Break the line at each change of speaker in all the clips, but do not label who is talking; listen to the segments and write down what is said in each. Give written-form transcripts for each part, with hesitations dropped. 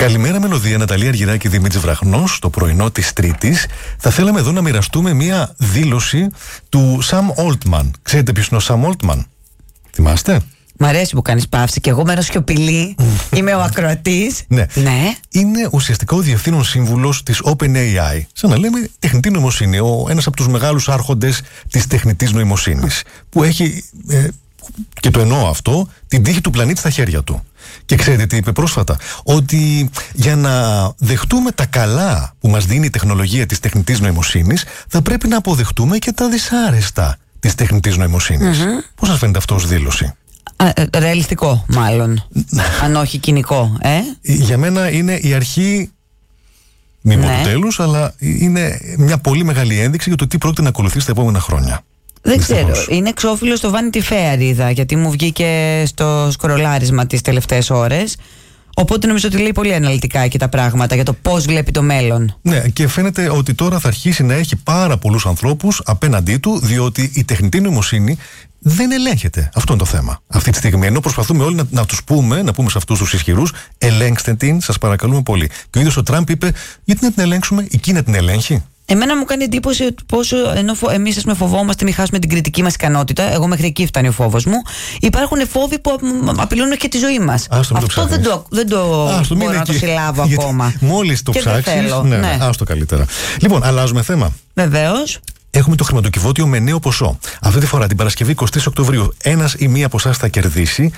Καλημέρα Μελωδία, Ναταλία Αργυράκη, Δημήτρης Βραχνός. Το πρωινό της Τρίτης θα θέλαμε εδώ να μοιραστούμε μία δήλωση του Σαμ Όλτμαν. Ξέρετε ποιος είναι ο Σαμ Όλτμαν? Θυμάστε?
Μ' αρέσει που κάνεις παύση και εγώ μένω σιωπηλή. Είμαι ο ακροατής.
Ναι.
Ναι.
Είναι ουσιαστικά ο διευθύνων σύμβουλος της OpenAI. Σαν να λέμε τεχνητή νοημοσύνη. Ένας από τους μεγάλους άρχοντες της τεχνητής νοημοσύνης. Που έχει, και το εννοώ αυτό, την τύχη του πλανήτη στα χέρια του. Και ξέρετε τι είπε πρόσφατα? Ότι για να δεχτούμε τα καλά που μας δίνει η τεχνολογία της τεχνητής νοημοσύνης, θα πρέπει να αποδεχτούμε και τα δυσάρεστα της τεχνητής νοημοσύνης. Πώς σας φαίνεται αυτό ως δήλωση?
Ρεαλιστικό μάλλον. Αν όχι κοινικό,
Για μένα είναι η αρχή, μη πω του τέλους, αλλά είναι μια πολύ μεγάλη ένδειξη για το τι πρόκειται να ακολουθεί στα επόμενα χρόνια.
Δεν ξέρω. Είναι εξώφυλλο στο Vanity Fair, είδα, γιατί μου βγήκε στο σκρολάρισμα τις τελευταίες ώρες. Οπότε νομίζω ότι λέει πολύ αναλυτικά και τα πράγματα για το πώς βλέπει το μέλλον. Ναι,
και φαίνεται ότι τώρα θα αρχίσει να έχει πάρα πολλούς ανθρώπους απέναντί του, διότι η τεχνητή νοημοσύνη δεν ελέγχεται. Αυτό είναι το θέμα αυτή τη στιγμή. Ενώ προσπαθούμε όλοι να τους πούμε, να πούμε σε αυτούς τους ισχυρούς, ελέγξτε την, σας παρακαλούμε πολύ. Και ο ίδιος ο Τραμπ είπε, γιατί να την ελέγξουμε, η Κίνα την ελέγχει.
Εμένα μου κάνει εντύπωση πόσο, ενώ εμείς φοβόμαστε μην χάσουμε την κριτική μας ικανότητα, εγώ μέχρι εκεί φτάνει ο φόβος μου, υπάρχουν φόβοι που απειλούν και τη ζωή μας. Αυτό δεν το μπορώ να το συλλάβω ακόμα.
Μόλις το ψάξεις, ναι, άστο καλύτερα. Λοιπόν, αλλάζουμε θέμα.
Βεβαίως.
Έχουμε το χρηματοκιβώτιο με νέο ποσό. Αυτή τη φορά την Παρασκευή 23 Οκτωβρίου ένας ή μία από εσάς θα κερδίσει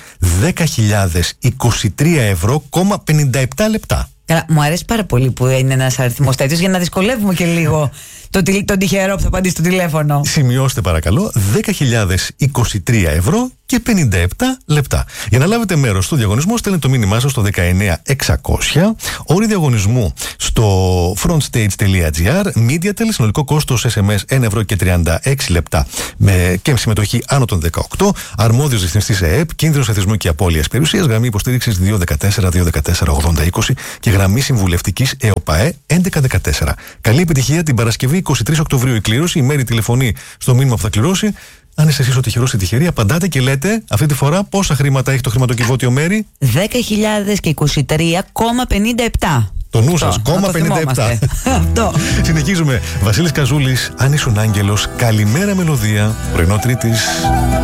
10.023 ευρώ,57 λεπτά.
Καλά, μου αρέσει πάρα πολύ που είναι ένας αριθμός τέτοιος για να δυσκολεύουμε και λίγο τον τυχερό που θα απαντήσει στο τηλέφωνο.
Σημειώστε παρακαλώ, 10.023 ευρώ,57 λεπτά. Για να λάβετε μέρος στο διαγωνισμό, στέλνετε το μήνυμά σας στο 19600. Όροι διαγωνισμού στο frontstage.gr. MediaTel, συνολικό κόστος SMS 1,36 ευρώ και συμμετοχή άνω των 18. Αρμόδιος ρυθμιστής ΕΕΠ, κίνδυνος εθισμού και απώλειας περιουσίας. Γραμμή υποστήριξης 214-214-8020 και γραμμή συμβουλευτικής ΕΟΠΑΕ 1114. Καλή επιτυχία την Παρασκευή 23 Οκτωβρίου η κλήρωση. Η Μέρη τηλεφωνεί στο μήνυμα που θα κληρώσει. Αν είστε εσείς ο τυχερός ή τυχερή, απαντάτε και λέτε αυτή τη φορά πόσα χρήματα έχει το χρηματοκιβώτιο Μέρη.
10.023,57.
Το νου σας, ,57.
Αυτό.
Συνεχίζουμε. Βασίλης Καζούλης, αν ήσουν άγγελος, καλημέρα Μελωδία, πρωινό Τρίτης.